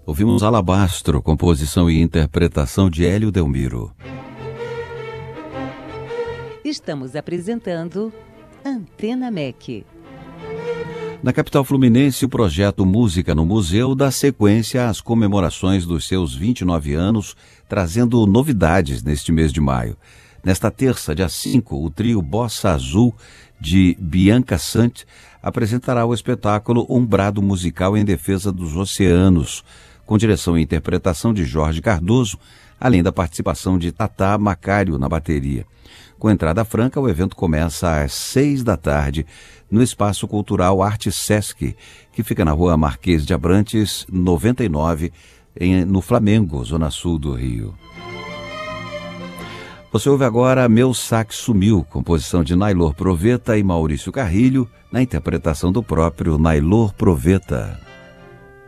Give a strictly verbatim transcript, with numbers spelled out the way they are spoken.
Ouvimos Alabastro, composição e interpretação de Hélio Delmiro. Estamos apresentando Antena M E C. Na capital fluminense, o projeto Música no Museu dá sequência às comemorações dos seus vinte e nove anos, trazendo novidades neste mês de maio. Nesta terça, dia cinco, o trio Bossa Azul, de Bianca Sant, apresentará o espetáculo Um Brado Musical em Defesa dos Oceanos, com direção e interpretação de Jorge Cardoso, além da participação de Tatá Macário na bateria. Com entrada franca, o evento começa às seis da tarde, no Espaço Cultural Arte Sesc, que fica na rua Marquês de Abrantes, noventa e nove, em, no Flamengo, zona sul do Rio. Você ouve agora Meu Sax Sumiu, composição de Nailor Proveta e Maurício Carrilho, na interpretação do próprio Nailor Proveta.